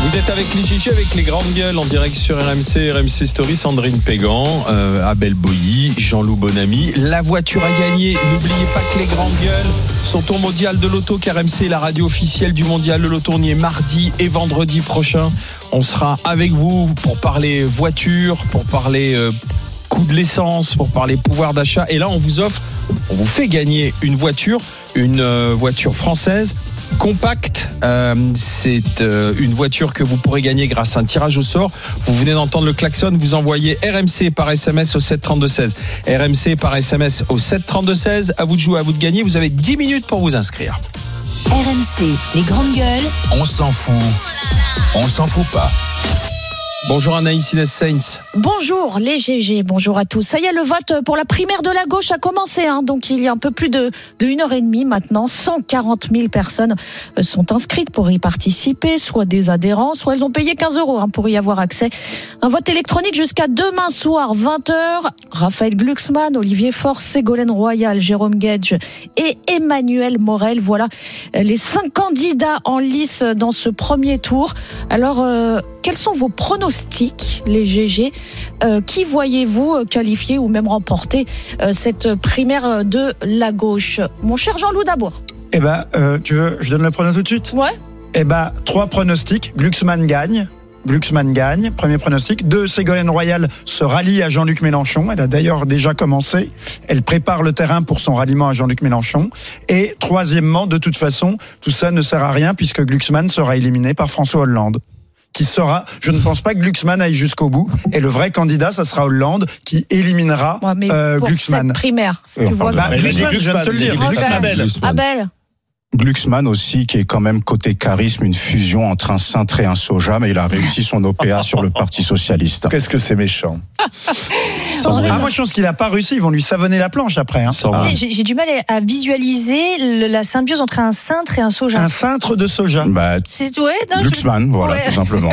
Vous êtes avec les GG, avec les grandes gueules en direct sur RMC Story. Sandrine Pégan, Abel Boilly, Jean-Loup Bonamy. La voiture à gagner. N'oubliez pas que les grandes gueules sont au mondial de l'auto, car RMC est la radio officielle du mondial de l'auto. On y est mardi et vendredi prochain. On sera avec vous pour parler voiture, pour parler coût de l'essence, pour parler pouvoir d'achat. Et là, on vous fait gagner une voiture française compacte. C'est une voiture que vous pourrez gagner grâce à un tirage au sort. Vous venez d'entendre le klaxon, vous envoyez RMC par SMS au 732-16. RMC par SMS au 732-16. À vous de jouer, à vous de gagner. Vous avez 10 minutes pour vous inscrire. RMC, les grandes gueules. On s'en fout. On s'en fout pas. Bonjour Anaïs Inès Sainz. Bonjour les GG, bonjour à tous. Ça y est, le vote pour la primaire de la gauche a commencé. Donc il y a un peu plus de 1h30 maintenant. 140 000 personnes sont inscrites pour y participer, soit des adhérents, soit elles ont payé 15 € pour y avoir accès. Un vote électronique jusqu'à demain soir, 20h. Raphaël Glucksmann, Olivier Faure, Ségolène Royal, Jérôme Guedj et Emmanuel Morel. Voilà les 5 candidats en lice dans ce premier tour. Alors, quels sont vos pronostics, les GG? Qui voyez-vous qualifier ou même remporter cette primaire de la gauche? Mon cher Jean-Loup d'abord. Tu veux, je donne le pronostic tout de suite? Ouais. 3 pronostics. Glucksmann gagne, premier pronostic. 2, Ségolène Royal se rallie à Jean-Luc Mélenchon. Elle a d'ailleurs déjà commencé. Elle prépare le terrain pour son ralliement à Jean-Luc Mélenchon. Et troisièmement, de toute façon, tout ça ne sert à rien puisque Glucksmann sera éliminé par François Hollande. Je ne pense pas que Glucksmann aille jusqu'au bout. Et le vrai candidat, ça sera Hollande qui éliminera Glucksmann. Cette primaire, si tu vois. Glucksmann, je viens de te le dire. Abel. Glucksmann aussi, qui est quand même côté charisme, une fusion entre un cintre et un soja, mais il a réussi son OPA sur le Parti Socialiste. Qu'est-ce que c'est méchant. Moi je pense qu'il n'a pas réussi, ils vont lui savonner la planche après. J'ai du mal à visualiser la symbiose entre un cintre et un soja. Un cintre de soja. Glucksmann, tout simplement.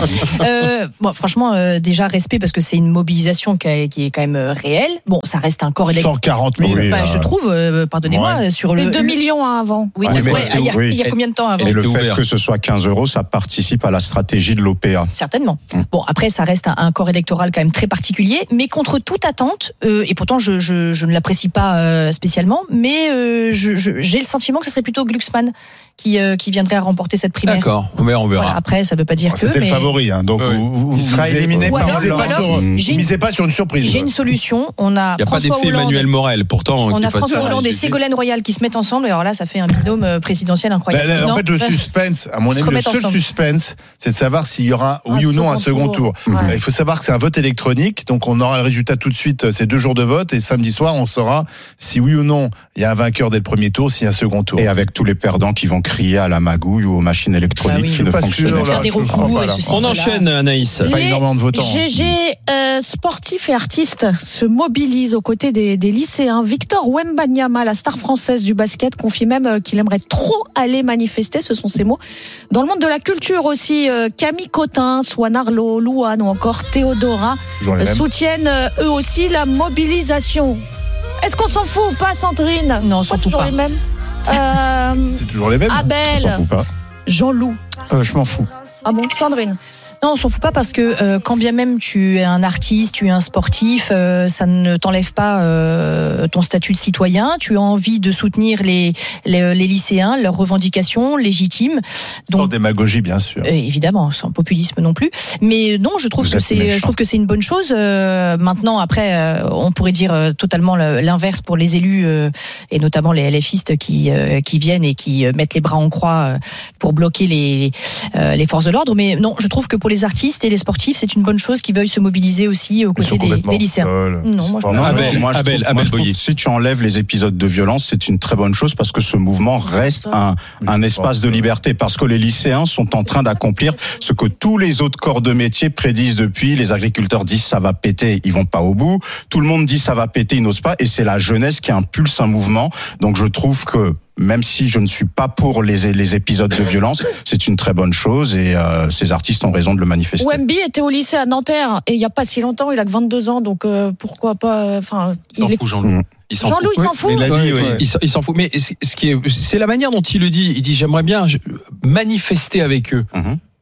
Franchement, déjà respect parce que c'est une mobilisation qui est quand même réelle. Bon, ça reste un corps électoral. 140 000. Je trouve, pardonnez-moi, sur le 2 millions avant. Oui, il y a combien de temps avant? Et le fait que ce soit 15 €, ça participe à la stratégie de l'OPA. Certainement. Bon, après, ça reste un corps électoral quand même très particulier, mais contre toute attente, et pourtant je ne l'apprécie pas spécialement, mais j'ai le sentiment que ce serait plutôt Glucksmann qui viendrait à remporter cette primaire. D'accord, mais on verra. Voilà, après, ça ne veut pas dire que... C'était le favori, donc il sera éliminé par Hollande. Misez pas sur une surprise. J'ai une solution. Il n'y a pas d'effet Emmanuel Morel, pourtant. On a François Hollande et Ségolène Royal qui se mettent ensemble, et alors là, ça fait un binôme présidentiel incroyable. En fait, le suspense, à mon avis, le seul suspense, c'est de savoir s'il y aura oui ou non un second tour. Il faut savoir que c'est un vote électronique, donc on aura le résultat tout de suite, c'est 2 jours de vote, et samedi soir, on saura si oui ou non il y a un vainqueur dès le premier tour, s'il y a un second tour. Et avec tous les perdants qui vont crier à la magouille ou aux machines électroniques qui ne fonctionnent pas. On enchaîne, Anaïs. Pas énormément de votants. GG sportifs et artistes se mobilisent aux côtés des lycéens. Victor Wembanyama, la star française du basket, confie même qu'il aimerait trop aller manifester, ce sont ses mots. Dans le monde de la culture aussi, Camille Cotin, Swan Arlo, Louane ou encore Théodora soutiennent eux aussi la mobilisation. Est-ce qu'on s'en fout ou pas, Sandrine? Non, on s'en fout pas. Les mêmes. C'est toujours les mêmes. Abel, on s'en fout pas. Jean-Loup. Je m'en fous. Ah bon, Sandrine? Non, on s'en fout pas parce que quand bien même tu es un artiste, tu es un sportif, ça ne t'enlève pas ton statut de citoyen. Tu as envie de soutenir les lycéens, leurs revendications légitimes. Donc, sans démagogie, bien sûr. Évidemment, sans populisme non plus. Mais non, je trouve que c'est une bonne chose. Maintenant, après, on pourrait dire totalement l'inverse pour les élus et notamment les LFistes qui viennent et qui mettent les bras en croix pour bloquer les forces de l'ordre. Mais non, je trouve que pour les artistes et les sportifs, c'est une bonne chose qu'ils veuillent se mobiliser aussi aux côtés des lycéens. Moi, je trouve si tu enlèves les épisodes de violence, c'est une très bonne chose parce que ce mouvement reste un espace de liberté, parce que les lycéens sont en train d'accomplir ce que tous les autres corps de métier prédisent depuis. Les agriculteurs disent ça va péter, ils vont pas au bout. Tout le monde dit ça va péter, ils n'osent pas. Et c'est la jeunesse qui impulse un mouvement. Donc je trouve que même si je ne suis pas pour les épisodes de violence, c'est une très bonne chose et ces artistes ont raison de le manifester. Wemby était au lycée à Nanterre et il n'y a pas si longtemps, il a que 22 ans, donc pourquoi pas. Il s'en fout, Jean-Loup. Jean-Loup, il s'en fout. Il s'en fout. Mais c'est la manière dont il le dit. Il dit j'aimerais bien manifester avec eux.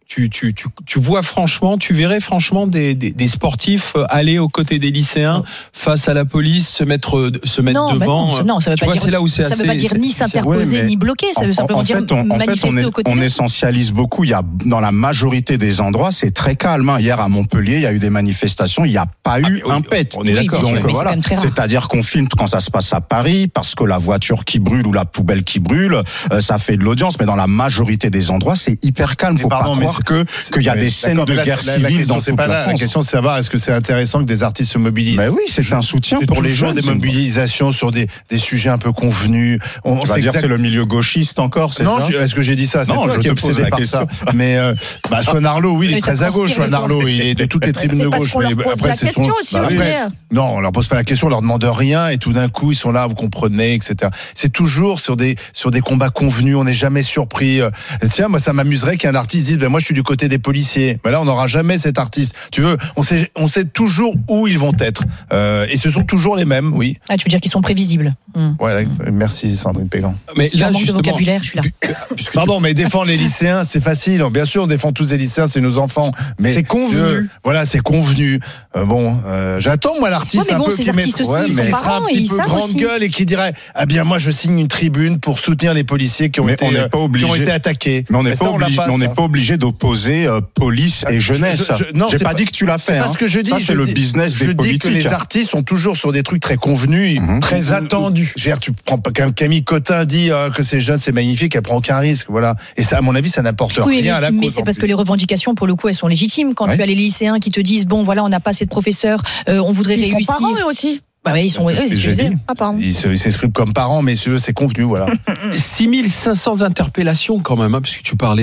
tu vois franchement, tu verrais franchement des sportifs aller aux côtés des lycéens face à la police, se mettre devant. Non, ça veut pas dire. C'est là où c'est ça veut pas dire ni s'interposer ni bloquer. Ça veut simplement dire manifester aux côtés. On essentialise beaucoup. Il y a dans la majorité des endroits, c'est très calme. Hier à Montpellier, il y a eu des manifestations. Il n'y a pas eu un pet. On est d'accord. Donc voilà. C'est-à-dire qu'on filme quand ça se passe à Paris parce que la voiture qui brûle ou la poubelle qui brûle, ça fait de l'audience. Mais dans la majorité des endroits, c'est hyper calme. Faut pas croire qu'il y a des scènes de guerre civile dans toute la France. La question, c'est de savoir est-ce que c'est intéressant que des artistes se mobilisent. Mais oui, c'est un soutien pour les gens. Des mobilisations sur des sujets un peu convenus. On va dire c'est le milieu gauchiste encore, c'est ça? Non, est-ce que j'ai dit ça? C'est non, toi qui es obsédé par ça. Mais Swan Arlo, oui, il est très à gauche. Swan Arlo, il est de toutes les tribunes de gauche. Mais après, c'est son. Non, on leur pose pas la question, on leur demande rien, et tout d'un coup, ils sont là, vous comprenez, etc. C'est toujours sur des combats convenus. On n'est jamais surpris. Tiens, moi, ça m'amuserait qu'un artiste dise, moi, je suis du côté des policiers. Mais là, on n'aura jamais cet artiste. Tu veux, on sait toujours où ils vont être. Et ce sont toujours les mêmes, oui. Ah, tu veux dire qu'ils sont prévisibles. Voilà, merci Sandrine Pégan. Mais là, un manque de vocabulaire, je suis là. Pardon, mais défendre les lycéens, c'est facile. Bien sûr, on défend tous les lycéens, c'est nos enfants. Mais c'est convenu. Voilà, c'est convenu. J'attends, moi, l'artiste un peu qui sera un petit peu grande gueule et qui dirait, ah bien, moi, je signe une tribune pour soutenir les policiers qui ont été attaqués. Mais on n'est pas obligé d'opposer police et jeunesse. J'ai pas dit que tu l'as fait. C'est pas ce que je dis. Ça, c'est le business des politiques. Je dis que les artistes sont toujours sur des trucs très convenus, très attendus. Tu prends Camille Cotin dit que c'est jeune, c'est magnifique, elle prend aucun risque, voilà. Et ça, à mon avis, ça n'apporte rien à la cause. Mais c'est parce que les revendications, pour le coup, elles sont légitimes. Quand tu as les lycéens qui te disent, bon, voilà, on n'a pas assez de professeurs, on voudrait réussir. Ils sont parents, eux aussi. Bah oui, ils sont. Ils s'expriment comme parents, mais c'est convenu, voilà. 6500 interpellations quand même, puisque tu parlais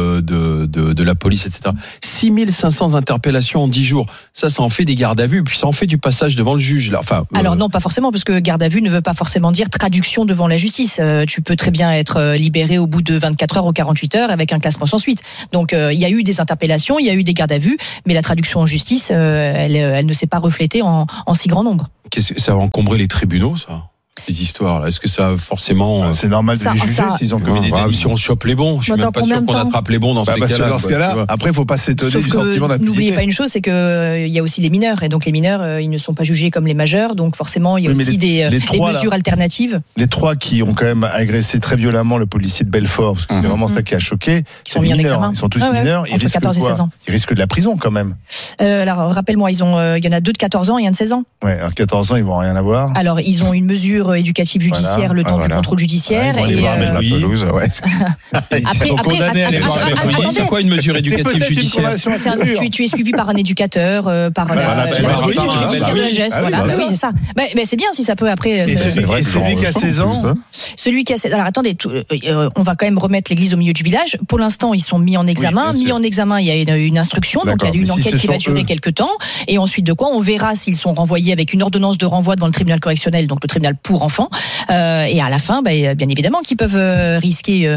de la police, etc. 6500 interpellations en 10 jours. Ça en fait des gardes à vue, puis ça en fait du passage devant le juge. Là. Alors non, pas forcément, parce que garde à vue ne veut pas forcément dire traduction devant la justice. Tu peux très bien être libéré au bout de 24 heures ou 48 heures avec un classement sans suite. Donc il y a eu des interpellations, il y a eu des gardes à vue, mais la traduction en justice, elle ne s'est pas reflétée en si grand nombre. Ça va encombrer les tribunaux, ça, ces histoires-là. Est-ce que ça forcément c'est normal de les juger s'ils ont commis des délits. Si on chope les bons, je suis même pas sûr qu'on attrape les bons dans ces cas-là. Dans ce cas-là, après, il faut pas s'étonner du sentiment d'impunité. N'oubliez pas une chose, c'est que il y a aussi les mineurs, et donc les mineurs, ils ne sont pas jugés comme les majeurs, donc forcément, il y a aussi des mesures alternatives. Les 3 qui ont quand même agressé très violemment le policier de Belfort, parce que c'est vraiment ça qui a choqué. Ils sont mis en examen. Ils sont tous mineurs. Entre 14 et 16 ans. Ils risquent de la prison quand même. Alors rappelle-moi, il y en a 2 de 14 ans et un de 16 ans. Ouais, alors 14 ans, ils vont rien avoir. Alors ils ont une mesure éducative judiciaire, le temps du contrôle judiciaire. Ils vont voir la pelouse, ouais. Ils sont condamnés à aller voir la pelouse. C'est quoi une mesure éducative judiciaire? Tu es suivi par un éducateur, par la judiciaire de la geste. Voilà, oui, c'est ça. Mais c'est bien si ça peut après. Et celui qui a 16 ans. Celui qui a 16 ans. Alors attendez, on va quand même remettre l'église au milieu du village. Pour l'instant, ils sont mis en examen. Mis en examen, il y a une instruction, donc il y a une enquête qui va durer quelques temps. Et ensuite de quoi, on verra s'ils sont renvoyés avec une ordonnance de renvoi devant le tribunal correctionnel, donc le tribunal pour enfants. Et à la fin, bien évidemment, qu'ils peuvent risquer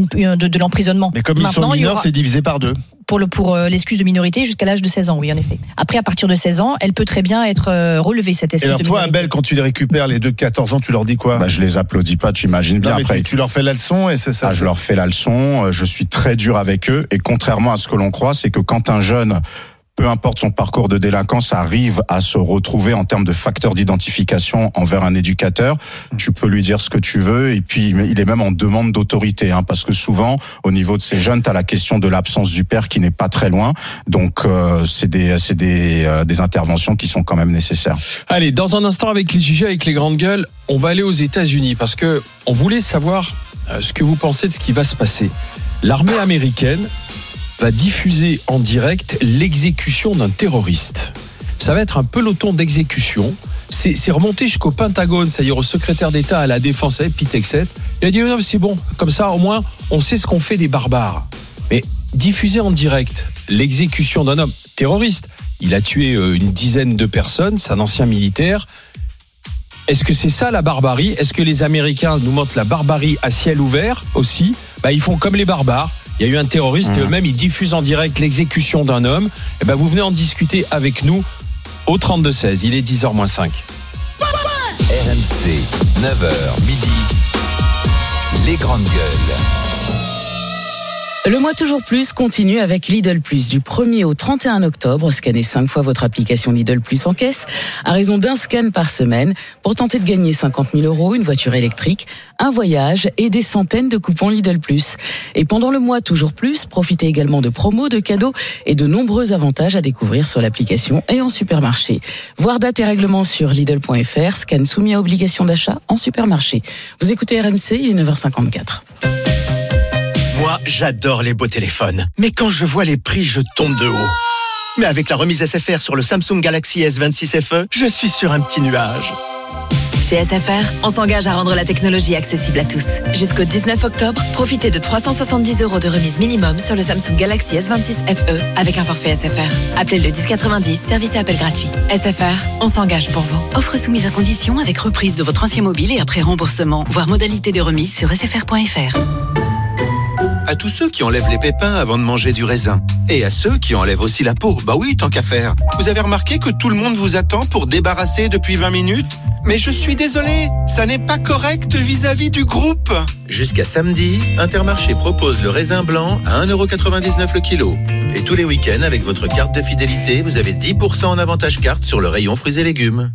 de l'emprisonnement. Mais comme ils sont mineurs, c'est divisé par 2. Pour l'excuse de minorité jusqu'à l'âge de 16 ans, oui, en effet. Après, à partir de 16 ans, elle peut très bien être relevée, cette excuse de minorité. Et alors toi, Abel, quand tu les récupères, les 2 de 14 ans, tu leur dis quoi? Je les applaudis pas, tu imagines bien. Après, tu leur fais la leçon et c'est ça. Je leur fais la leçon, je suis très dur avec eux, et contrairement à ce que l'on croit, c'est que quand un jeune, peu importe son parcours de délinquance, arrive à se retrouver en termes de facteurs d'identification envers un éducateur, tu peux lui dire ce que tu veux, et puis il est même en demande d'autorité, parce que souvent, au niveau de ces jeunes, tu as la question de l'absence du père qui n'est pas très loin, donc c'est des interventions qui sont quand même nécessaires. Allez, dans un instant avec les Gigi, avec les grandes gueules, on va aller aux États-Unis, parce que on voulait savoir ce que vous pensez de ce qui va se passer. L'armée américaine va diffuser en direct l'exécution d'un terroriste. Ça va être un peloton d'exécution. C'est remonté jusqu'au Pentagone, c'est-à-dire au secrétaire d'État à la Défense, Pete Hegseth. Il a dit non, c'est bon, comme ça au moins on sait ce qu'on fait des barbares. Mais diffuser en direct l'exécution d'un homme terroriste, il a tué une dizaine de personnes, c'est un ancien militaire. Est-ce que c'est ça la barbarie? Est-ce que les Américains nous montrent la barbarie à ciel ouvert aussi? Ils font comme les barbares. Il y a eu un terroriste et eux-mêmes, ils diffusent en direct l'exécution d'un homme. Vous venez en discuter avec nous au 32-16. Il est 10h-5. RMC, 9h, midi. Les grandes gueules. Le mois toujours plus continue avec Lidl Plus. Du 1er au 31 octobre, scannez 5 fois votre application Lidl Plus en caisse, à raison d'un scan par semaine, pour tenter de gagner 50 000 €, une voiture électrique, un voyage et des centaines de coupons Lidl Plus. Et pendant le mois toujours plus, profitez également de promos, de cadeaux et de nombreux avantages à découvrir sur l'application et en supermarché. Voir date et règlement sur Lidl.fr, scan soumis à obligation d'achat en supermarché. Vous écoutez RMC, il est 9h54. Moi, j'adore les beaux téléphones. Mais quand je vois les prix, je tombe de haut. Mais avec la remise SFR sur le Samsung Galaxy S26 FE, je suis sur un petit nuage. Chez SFR, on s'engage à rendre la technologie accessible à tous. Jusqu'au 19 octobre, profitez de 370 € de remise minimum sur le Samsung Galaxy S26 FE avec un forfait SFR. Appelez le 1090, service et appel gratuit. SFR, on s'engage pour vous. Offre soumise à condition avec reprise de votre ancien mobile et après remboursement. Voir modalité de remise sur sfr.fr. À tous ceux qui enlèvent les pépins avant de manger du raisin. Et à ceux qui enlèvent aussi la peau. Bah oui, tant qu'à faire. Vous avez remarqué que tout le monde vous attend pour débarrasser depuis 20 minutes ? Mais je suis désolé, ça n'est pas correct vis-à-vis du groupe. Jusqu'à samedi, Intermarché propose le raisin blanc à 1,99 € le kilo. Et tous les week-ends, avec votre carte de fidélité, vous avez 10% en avantage carte sur le rayon fruits et légumes.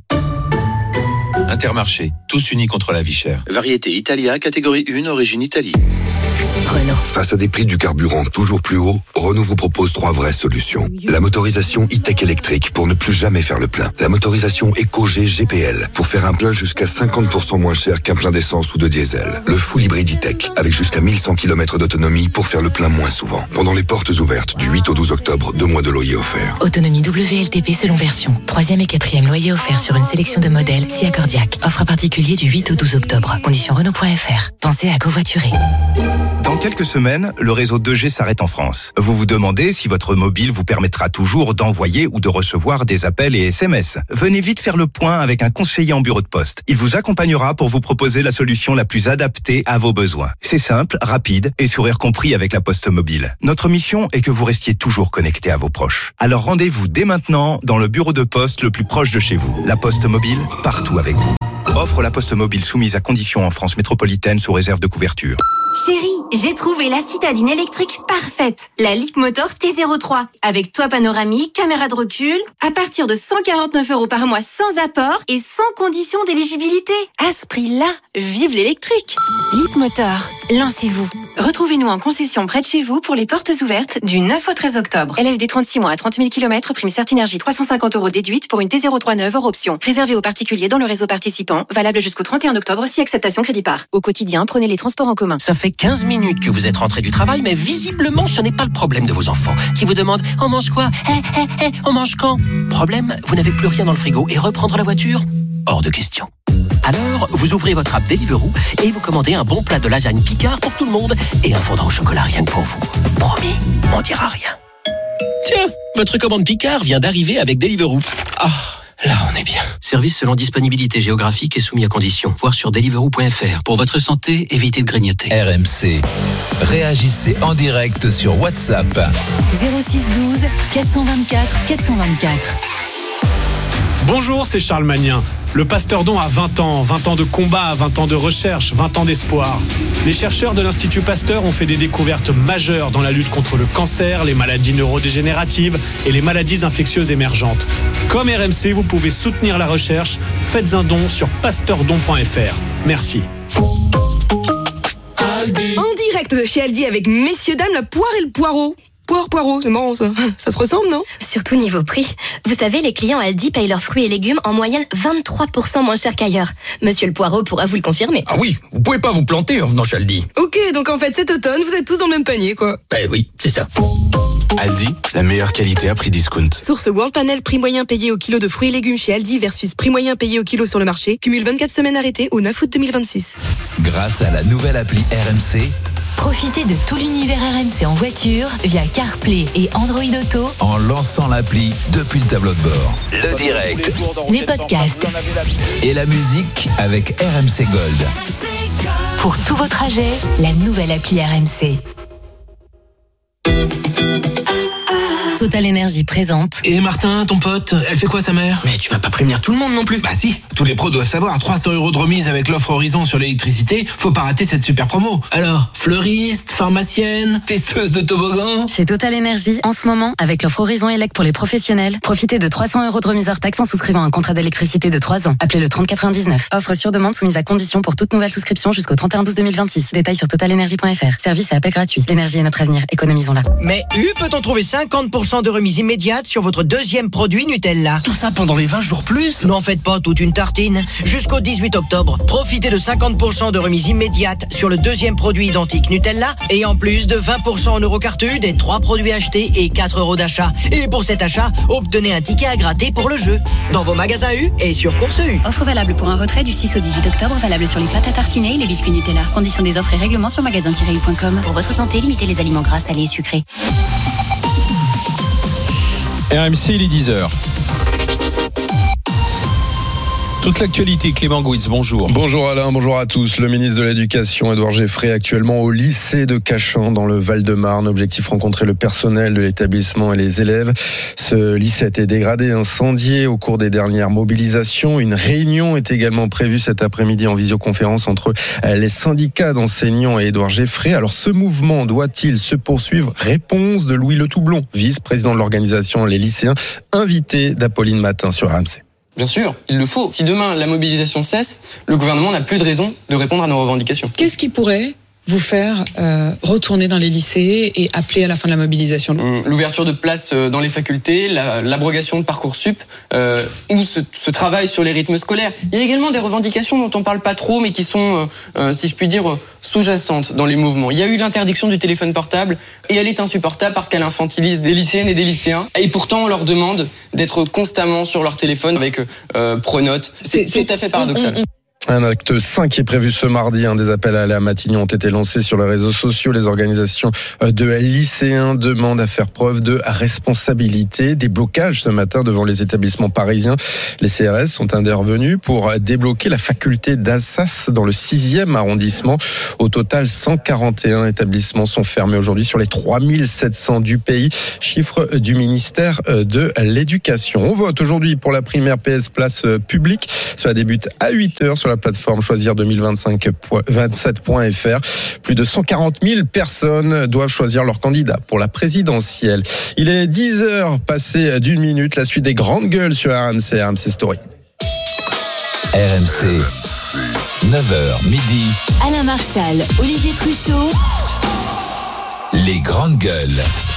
Intermarché, tous unis contre la vie chère. Variété Italia, catégorie 1, origine Italie. Renault. Face à des prix du carburant toujours plus hauts, Renault vous propose 3 vraies solutions. La motorisation e-tech électrique pour ne plus jamais faire le plein. La motorisation EcoG GPL pour faire un plein jusqu'à 50% moins cher qu'un plein d'essence ou de diesel. Le full hybride e-tech avec jusqu'à 1100 km d'autonomie pour faire le plein moins souvent. Pendant les portes ouvertes du 8 au 12 octobre, 2 mois de loyer offerts. Autonomie WLTP selon version. 3e et 4e loyer offert sur une sélection de modèles si accordiaque. Offre à particulier du 8 au 12 octobre. Conditions Renault.fr. Pensez à covoiturer. Dans quelques semaines, le réseau 2G s'arrête en France. Vous vous demandez si votre mobile vous permettra toujours d'envoyer ou de recevoir des appels et SMS. Venez vite faire le point avec un conseiller en bureau de poste. Il vous accompagnera pour vous proposer la solution la plus adaptée à vos besoins. C'est simple, rapide et sourire compris avec la Poste Mobile. Notre mission est que vous restiez toujours connecté à vos proches. Alors rendez-vous dès maintenant dans le bureau de poste le plus proche de chez vous. La Poste Mobile, partout avec vous. Offre la Poste Mobile soumise à conditions en France métropolitaine sous réserve de couverture. Chérie, j'ai trouvé la citadine électrique parfaite. La Leapmotor T03. Avec toit panoramique, caméra de recul. À partir de 149 € par mois sans apport et sans condition d'éligibilité. À ce prix-là, vive l'électrique. Leapmotor, lancez-vous. Retrouvez-nous en concession près de chez vous pour les portes ouvertes du 9 au 13 octobre. LLD 36 mois à 30 000 km, prime Certinergie 350 € déduite pour une T03 neuve hors option. Réservé aux particuliers dans le réseau participant. Valable jusqu'au 31 octobre si acceptation crédit par. Au quotidien, prenez les transports en commun. Ça fait 15 minutes que vous êtes rentré du travail, mais visiblement, ce n'est pas le problème de vos enfants qui vous demandent « On mange quoi ? On mange quand ?» Problème, vous n'avez plus rien dans le frigo et reprendre la voiture ? Hors de question. Alors, vous ouvrez votre app Deliveroo et vous commandez un bon plat de lasagne Picard pour tout le monde et un fondant au chocolat rien que pour vous. Promis, on dira rien. Tiens, votre commande Picard vient d'arriver avec Deliveroo. Ah, là on est bien. Service selon disponibilité géographique et soumis à conditions. Voir sur deliveroo.fr. Pour votre santé, évitez de grignoter. RMC. Réagissez en direct sur WhatsApp. 06 12 424 424. Bonjour, c'est Charles Magnin. Le Pasteur Don a 20 ans de combat, 20 ans de recherche, 20 ans d'espoir. Les chercheurs de l'Institut Pasteur ont fait des découvertes majeures dans la lutte contre le cancer, les maladies neurodégénératives et les maladies infectieuses émergentes. Comme RMC, vous pouvez soutenir la recherche. Faites un don sur pasteurdon.fr. Merci. En direct de chez Aldi avec messieurs dames, la poire et le poireau. Poireau, c'est marrant ça. Ça se ressemble, non ? Surtout niveau prix. Vous savez, les clients Aldi payent leurs fruits et légumes en moyenne 23% moins cher qu'ailleurs. Monsieur le Poireau pourra vous le confirmer. Ah oui, vous pouvez pas vous planter en venant chez Aldi. Ok, donc en fait cet automne, vous êtes tous dans le même panier, quoi. Ben oui, c'est ça. Aldi, la meilleure qualité à prix discount. Source World Panel, prix moyen payé au kilo de fruits et légumes chez Aldi versus prix moyen payé au kilo sur le marché. Cumule 24 semaines arrêtées au 9 août 2026. Grâce à la nouvelle appli RMC, profitez de tout l'univers RMC en voiture via CarPlay et Android Auto en lançant l'appli depuis le tableau de bord. Le direct, les podcasts et la musique avec RMC Gold. Pour tous vos trajets, la nouvelle appli RMC. Total Énergie présente. Et Martin, ton pote, elle fait quoi sa mère? Mais tu vas pas prévenir tout le monde non plus. Bah si, tous les pros doivent savoir, 300 € de remise avec l'offre Horizon sur l'électricité, faut pas rater cette super promo. Alors, fleuriste, pharmacienne, testeuse de toboggan. Chez Total Énergie, en ce moment, avec l'offre Horizon Elec pour les professionnels, profitez de 300 € de remise hors taxe en souscrivant un contrat d'électricité de 3 ans. Appelez le 3099. Offre sur demande soumise à condition pour toute nouvelle souscription jusqu'au 31/12/2026. Détails sur totalenergie.fr. Service et appel gratuit. L'énergie est notre avenir. Économisons-la. Mais peut-on trouver 50% de remise immédiate sur votre deuxième produit Nutella? Tout ça pendant les 20 jours plus? N'en faites pas toute une tartine. Jusqu'au 18 octobre, profitez de 50% de remise immédiate sur le deuxième produit identique Nutella et en plus de 20% en Eurocarte U des 3 produits achetés et 4 € d'achat. Et pour cet achat, obtenez un ticket à gratter pour le jeu. Dans vos magasins U et sur Course U. Offre valable pour un retrait du 6 au 18 octobre, valable sur les pâtes à tartiner et les biscuits Nutella. Conditions des offres et règlements sur magasin-u.com. Pour votre santé, limitez les aliments gras, salés et sucrés. RMC, il est 10h. Toute l'actualité, Clément Gouitz, bonjour. Bonjour Alain, bonjour à tous. Le ministre de l'Éducation, Édouard Geffray, actuellement au lycée de Cachan, dans le Val-de-Marne. Objectif, rencontrer le personnel de l'établissement et les élèves. Ce lycée a été dégradé, incendié au cours des dernières mobilisations. Une réunion est également prévue cet après-midi en visioconférence entre les syndicats d'enseignants et Édouard Geffray. Alors ce mouvement doit-il se poursuivre? Réponse de Louis Le Toublon, vice-président de l'organisation Les Lycéens, invité d'Apolline Matin sur RMC. Bien sûr, il le faut. Si demain la mobilisation cesse, le gouvernement n'a plus de raison de répondre à nos revendications. Qu'est-ce qui pourrait vous faire retourner dans les lycées et appeler à la fin de la mobilisation? L'ouverture de places dans les facultés, l'abrogation de Parcoursup ou ce travail sur les rythmes scolaires. Il y a également des revendications dont on parle pas trop mais qui sont, si je puis dire, sous-jacentes dans les mouvements. Il y a eu l'interdiction du téléphone portable et elle est insupportable parce qu'elle infantilise des lycéennes et des lycéens et pourtant on leur demande d'être constamment sur leur téléphone avec Pronote. C'est tout à fait paradoxal. Un acte 5 est prévu ce mardi. Des appels à aller à Matignon ont été lancés sur les réseaux sociaux. Les organisations de lycéens demandent à faire preuve de responsabilité. Des blocages ce matin devant les établissements parisiens. Les CRS sont intervenus pour débloquer la faculté d'Assas dans le 6e arrondissement. Au total, 141 établissements sont fermés aujourd'hui sur les 3700 du pays. Chiffre du ministère de l'Éducation. On vote aujourd'hui pour la primaire PS Place Publique. Cela débute à 8h sur la plateforme choisir2027.fr. Plus de 140 000 personnes doivent choisir leur candidat pour la présidentielle. Il est 10h passé d'1 minute. La suite des grandes gueules sur RMC, RMC Story. RMC, 9h midi. Alain Marchal, Olivier Truchot. Les grandes gueules.